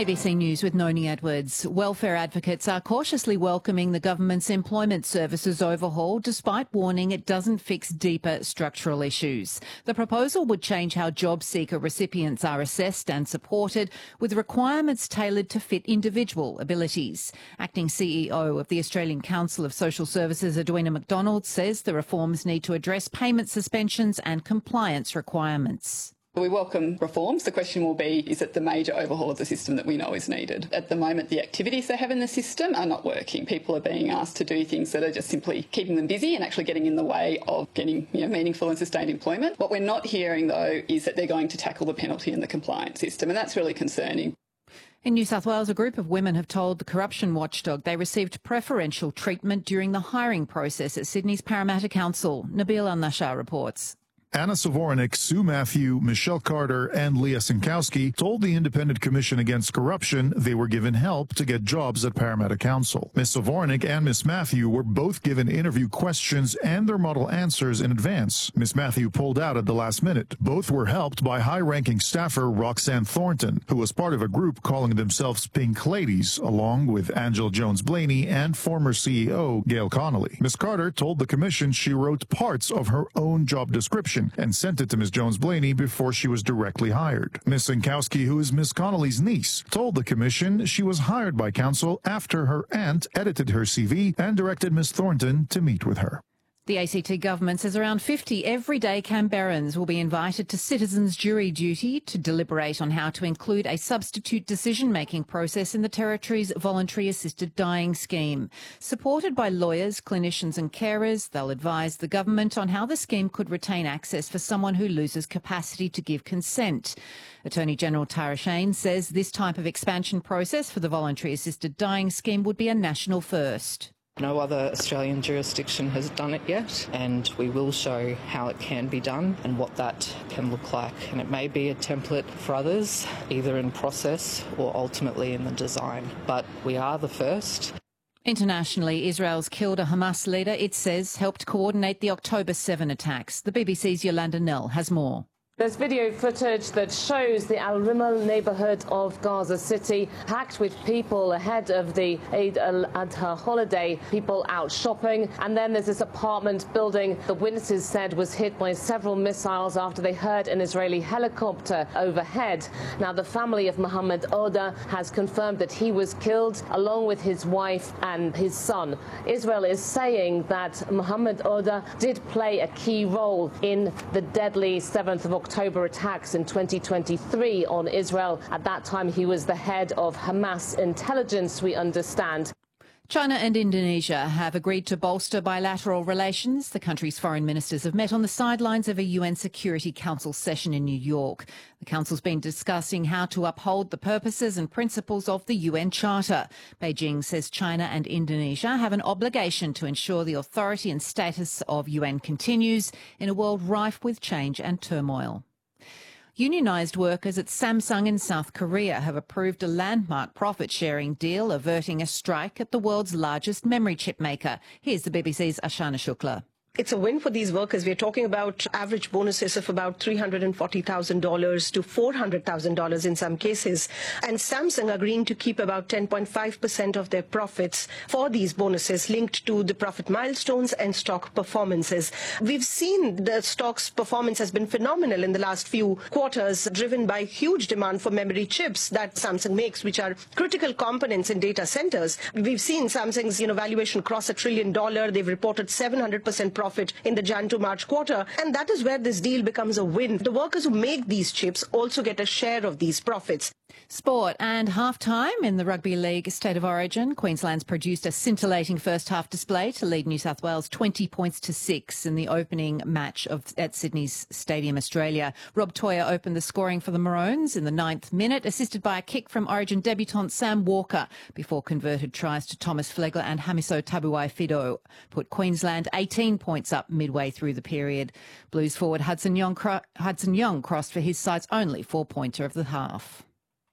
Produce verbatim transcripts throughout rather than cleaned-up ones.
A B C News with Noni Edwards. Welfare advocates are cautiously welcoming the government's employment services overhaul, despite warning it doesn't fix deeper structural issues. The proposal would change how job seeker recipients are assessed and supported, with requirements tailored to fit individual abilities. Acting C E O of the Australian Council of Social Services, Edwina McDonald, says the reforms need to address payment suspensions and compliance requirements. We welcome reforms. The question will be, is it the major overhaul of the system that we know is needed? At the moment, the activities they have in the system are not working. People are being asked to do things that are just simply keeping them busy and actually getting in the way of getting, you know, meaningful and sustained employment. What we're not hearing, though, is that they're going to tackle the penalty in the compliance system, and that's really concerning. In New South Wales, a group of women have told the corruption watchdog they received preferential treatment during the hiring process at Sydney's Parramatta Council. Nabil Al-Nashar reports. Anna Savornik, Sue Matthew, Michelle Carter and Leah Sinkowski told the Independent Commission Against Corruption they were given help to get jobs at Parramatta Council. Miss Savornik and Miss Matthew were both given interview questions and their model answers in advance. Miss Matthew pulled out at the last minute. Both were helped by high-ranking staffer Roxanne Thornton, who was part of a group calling themselves Pink Ladies, along with Angela Jones-Blaney and former C E O Gail Connolly. Miss Carter told the Commission she wrote parts of her own job description and sent it to Miss Jones-Blaney before she was directly hired. Miss Sinkowski, who is Miss Connolly's niece, told the Commission she was hired by Council after her aunt edited her C V and directed Miss Thornton to meet with her. The A C T government says around fifty everyday Canberrans will be invited to citizens' jury duty to deliberate on how to include a substitute decision-making process in the Territory's voluntary assisted dying scheme. Supported by lawyers, clinicians and carers, they'll advise the government on how the scheme could retain access for someone who loses capacity to give consent. Attorney General Tara Shane says this type of expansion process for the voluntary assisted dying scheme would be a national first. No other Australian jurisdiction has done it yet, and we will show how it can be done and what that can look like. And it may be a template for others, either in process or ultimately in the design. But we are the first. Internationally, Israel's killed a Hamas leader it says helped coordinate the October seventh attacks. The B B C's Yolanda Nell has more. There's video footage that shows the Al Rimal neighbourhood of Gaza City packed with people ahead of the Eid al-Adha holiday, people out shopping. And then there's this apartment building the witnesses said was hit by several missiles after they heard an Israeli helicopter overhead. Now, the family of Mohammed Oda has confirmed that he was killed along with his wife and his son. Israel is saying that Mohammed Oda did play a key role in the deadly seventh of October attacks in twenty twenty-three on Israel. At that time, he was the head of Hamas intelligence, we understand. China and Indonesia have agreed to bolster bilateral relations. The countries' foreign ministers have met on the sidelines of a U N Security Council session in New York. The Council's been discussing how to uphold the purposes and principles of the U N Charter. Beijing says China and Indonesia have an obligation to ensure the authority and status of U N continues in a world rife with change and turmoil. Unionised workers at Samsung in South Korea have approved a landmark profit-sharing deal averting a strike at the world's largest memory chip maker. Here's the B B C's Ashana Shukla. It's a win for these workers. We're talking about average bonuses of about three hundred forty thousand dollars to four hundred thousand dollars in some cases. And Samsung agreeing to keep about ten point five percent of their profits for these bonuses linked to the profit milestones and stock performances. We've seen the stock's performance has been phenomenal in the last few quarters, driven by huge demand for memory chips that Samsung makes, which are critical components in data centers. We've seen Samsung's you know, valuation cross a trillion dollar. They've reported seven hundred percent profit profit in the Jan to March quarter, and that is where this deal becomes a win. The workers who make these chips also get a share of these profits. Sport and half-time in the Rugby League State of Origin. Queensland's produced a scintillating first-half display to lead New South Wales twenty points to six in the opening match of, at Sydney's Stadium Australia. Rob Toyer opened the scoring for the Maroons in the ninth minute, assisted by a kick from Origin debutant Sam Walker, before converted tries to Thomas Flegler and Hamiso Tabuai-Fidow put Queensland eighteen points up midway through the period. Blues forward Hudson Young, cro- Hudson Young crossed for his side's only four-pointer of the half.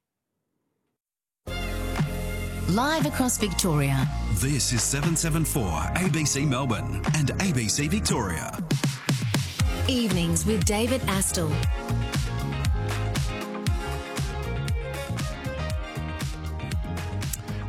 Live across Victoria. This is seven seventy-four A B C Melbourne and A B C Victoria. Evenings with David Astle.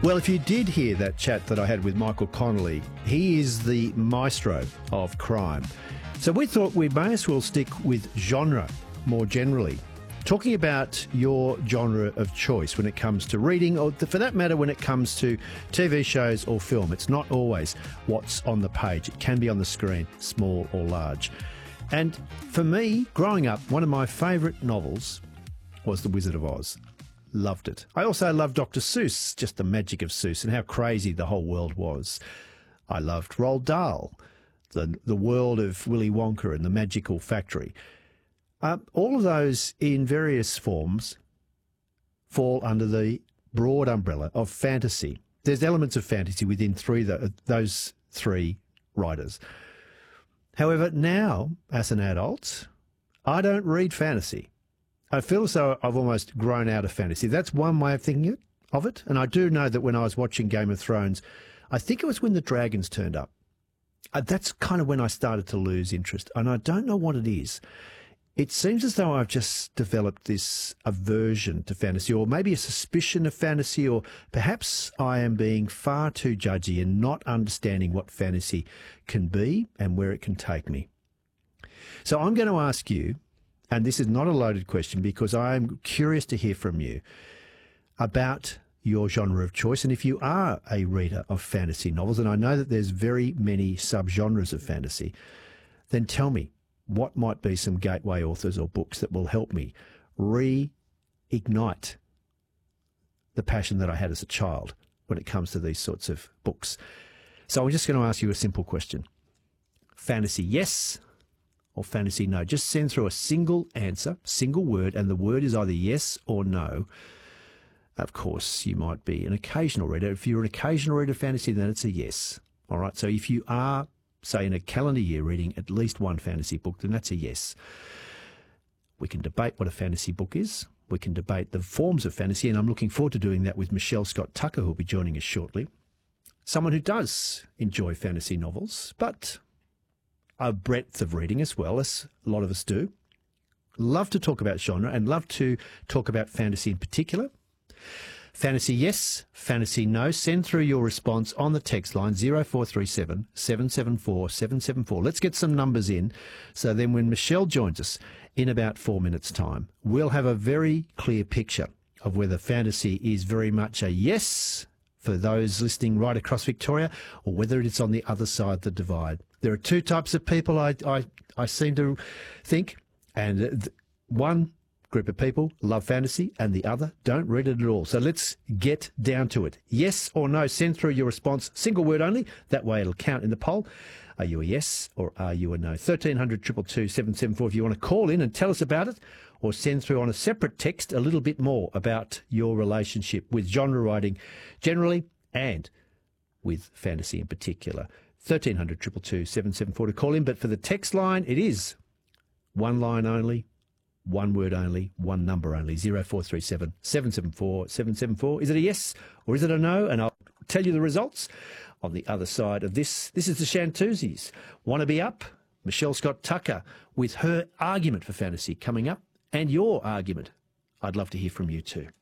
Well, if you did hear that chat that I had with Michael Connolly, he is the maestro of crime. So we thought we may as well stick with genre more generally. Talking about your genre of choice when it comes to reading, or for that matter, when it comes to T V shows or film. It's not always what's on the page. It can be on the screen, small or large. And for me, growing up, one of my favourite novels was The Wizard of Oz. Loved it. I also loved Doctor Seuss, just the magic of Seuss and how crazy the whole world was. I loved Roald Dahl, the, the world of Willy Wonka and the Magical Factory. Uh, all of those in various forms fall under the broad umbrella of fantasy. There's elements of fantasy within three th- those three writers. However, now, as an adult, I don't read fantasy. I feel as though I've almost grown out of fantasy. That's one way of thinking of it. And I do know that when I was watching Game of Thrones, I think it was when the dragons turned up. Uh, that's kind of when I started to lose interest. And I don't know what it is. It seems as though I've just developed this aversion to fantasy, or maybe a suspicion of fantasy, or perhaps I am being far too judgy and not understanding what fantasy can be and where it can take me. So I'm going to ask you, and this is not a loaded question because I am curious to hear from you about your genre of choice. And if you are a reader of fantasy novels, and I know that there's very many subgenres of fantasy, then tell me what might be some gateway authors or books that will help me reignite the passion that I had as a child when it comes to these sorts of books. So I'm just going to ask you a simple question. Fantasy yes or fantasy no? Just send through a single answer, single word, and the word is either yes or no. Of course, you might be an occasional reader. If you're an occasional reader of fantasy, then it's a yes. All right, so if you are, say, in a calendar year reading at least one fantasy book, then that's a yes. We can debate what a fantasy book is. We can debate the forms of fantasy, and I'm looking forward to doing that with Michelle Scott Tucker, who will be joining us shortly. Someone who does enjoy fantasy novels, but a breadth of reading as well, as a lot of us do. Love to talk about genre and love to talk about fantasy in particular. Fantasy yes, fantasy no. Send through your response on the text line zero four three seven, seven seven four, seven seven four. Let's get some numbers in, so then when Michelle joins us in about four minutes' time, we'll have a very clear picture of whether fantasy is very much a yes for those listening right across Victoria, or whether it's on the other side of the divide. There are two types of people I, I, I seem to think, and one group of people love fantasy and the other don't read it at all. So let's get down to it. Yes or no? Send through your response, single word only. That way it'll count in the poll. Are you a yes or are you a no? thirteen hundred, two two two, seven seven four if you want to call in and tell us about it, or send through on a separate text a little bit more about your relationship with genre writing generally and with fantasy in particular. thirteen hundred, two two two, seven seven four to call in, but for the text line, it is one line only, one word only, one number only, zero four three seven, seven seven four, seven seven four. Is it a yes or is it a no? And I'll tell you the results on the other side of this. This is the Shantuzis. Want to be up? Michelle Scott Tucker with her argument for fantasy coming up, and your argument. I'd love to hear from you too.